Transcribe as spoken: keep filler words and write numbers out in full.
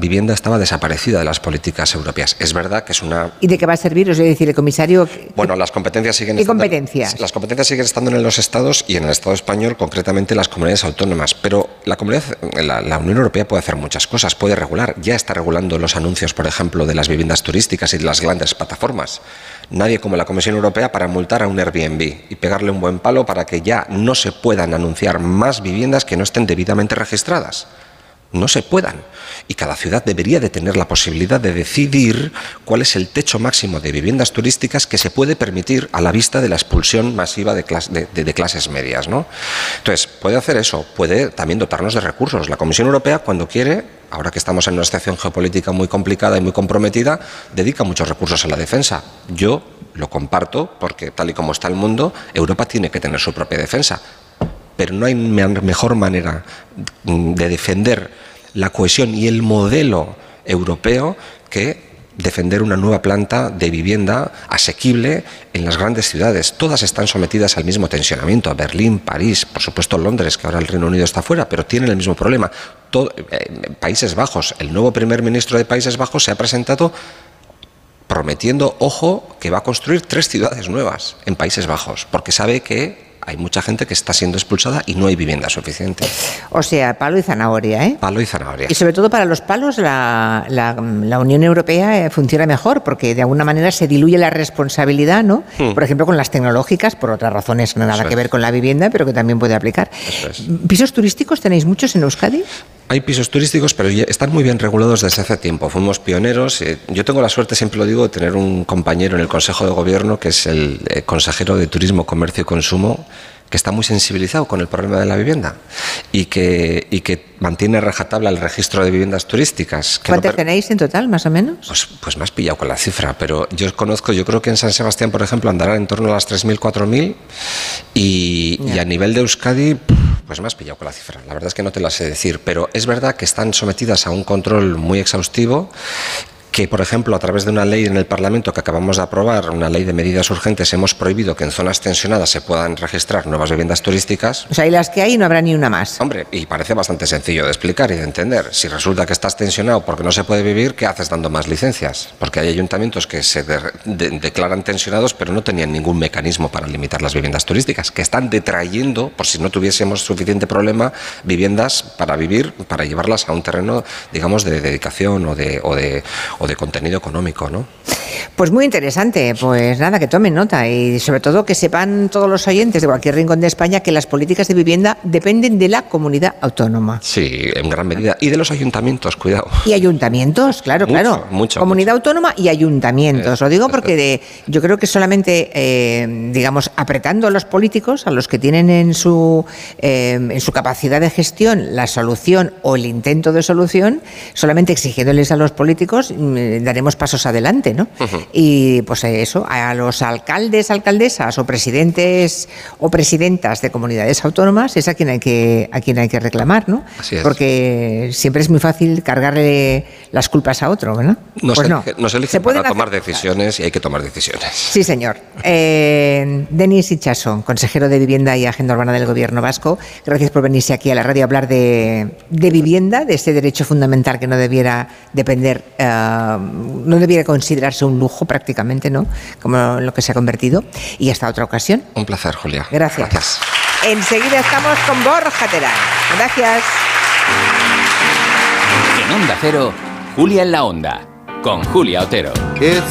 vivienda estaba desaparecida de las políticas europeas. Es verdad que es una... ¿Y de qué va a servir? Os voy a decir, el comisario... Bueno, las competencias siguen ¿Qué estando... competencias? Las competencias siguen estando en los estados y en el Estado español, concretamente las comunidades autónomas. Pero la, comunidad, la, la Unión Europea puede hacer muchas cosas, puede regular. Ya está regulando los anuncios, por ejemplo, de las viviendas turísticas y de las grandes plataformas. Nadie como la Comisión Europea para multar a un Airbnb y pegarle un buen palo para que ya no se puedan anunciar más viviendas que no estén debidamente registradas. No se puedan. Y cada ciudad debería de tener la posibilidad de decidir cuál es el techo máximo de viviendas turísticas que se puede permitir a la vista de la expulsión masiva de, clas de, de, de clases medias, ¿no? Entonces, puede hacer eso, puede también dotarnos de recursos. La Comisión Europea, cuando quiere, ahora que estamos en una situación geopolítica muy complicada y muy comprometida, dedica muchos recursos a la defensa. Yo lo comparto porque, tal y como está el mundo, Europa tiene que tener su propia defensa. Pero no hay mejor manera de defender la cohesión y el modelo europeo que defender una nueva planta de vivienda asequible en las grandes ciudades. Todas están sometidas al mismo tensionamiento. Berlín, París, por supuesto Londres, que ahora el Reino Unido está fuera, pero tienen el mismo problema. Todo, eh, Países Bajos, el nuevo primer ministro de Países Bajos se ha presentado prometiendo, ojo, que va a construir tres ciudades nuevas en Países Bajos, porque sabe que hay mucha gente que está siendo expulsada y no hay vivienda suficiente. O sea, palo y zanahoria, ¿eh? Palo y zanahoria. Y sobre todo para los palos la, la, la Unión Europea funciona mejor porque de alguna manera se diluye la responsabilidad, ¿no? Hmm. Por ejemplo, con las tecnológicas, por otras razones nada Eso que es. ver con la vivienda, pero que también puede aplicar. Es. ¿Pisos turísticos tenéis muchos en Euskadi? Hay pisos turísticos, pero ya están muy bien regulados desde hace tiempo. Fuimos pioneros. Eh, yo tengo la suerte, siempre lo digo, de tener un compañero en el Consejo de Gobierno que es el eh, consejero de Turismo, Comercio y Consumo, que está muy sensibilizado con el problema de la vivienda y que, y que mantiene a rajatabla el registro de viviendas turísticas. ¿Cuántas no tenéis en total, más o menos? Pues, pues me has pillado con la cifra, pero yo conozco, yo creo que en San Sebastián, por ejemplo, andará en torno a las tres mil, cuatro mil y, y a nivel de Euskadi, pues me has pillado con la cifra. La verdad es que no te la sé decir, pero es verdad que están sometidas a un control muy exhaustivo, que, por ejemplo, a través de una ley en el Parlamento que acabamos de aprobar, una ley de medidas urgentes, hemos prohibido que en zonas tensionadas se puedan registrar nuevas viviendas turísticas. O sea, y las que hay no habrá ni una más. Hombre, y parece bastante sencillo de explicar y de entender. Si resulta que estás tensionado porque no se puede vivir, ¿qué haces dando más licencias? Porque hay ayuntamientos que se de, de, declaran tensionados, pero no tenían ningún mecanismo para limitar las viviendas turísticas, que están detrayendo, por si no tuviésemos suficiente problema, viviendas para vivir, para llevarlas a un terreno, digamos, de dedicación o de... O de o de contenido económico, ¿no? Pues muy interesante, pues nada, que tomen nota y sobre todo que sepan todos los oyentes de cualquier rincón de España que las políticas de vivienda dependen de la comunidad autónoma. Sí, en gran medida. Y de los ayuntamientos, cuidado. Y ayuntamientos, claro, mucho, claro. Mucho, comunidad mucho. autónoma y ayuntamientos. Eh, Lo digo porque de, yo creo que solamente, eh, digamos, apretando a los políticos, a los que tienen en su, eh, en su capacidad de gestión la solución o el intento de solución, solamente exigiéndoles a los políticos eh, daremos pasos adelante, ¿no? Uh-huh. Y pues eso, a los alcaldes, alcaldesas o presidentes o presidentas de comunidades autónomas es a quien hay que, a quien hay que reclamar, ¿no? Así es. Porque siempre es muy fácil cargarle las culpas a otro, ¿no? Nos pues elige, no. Nos eligen para tomar hacer... decisiones y hay que tomar decisiones. Sí, señor. Eh, Denis Itxaso, consejero de Vivienda y Agenda Urbana del Gobierno Vasco, gracias por venirse aquí a la radio a hablar de, de vivienda, de ese derecho fundamental que no debiera depender, uh, no debiera considerarse un lujo prácticamente, ¿no? Como lo que se ha convertido. Y hasta otra ocasión. Un placer, Julia. Gracias. Gracias. Enseguida estamos con Borja Terán. Gracias. En Onda Cero, Julia en la Onda, con Julia Otero. It's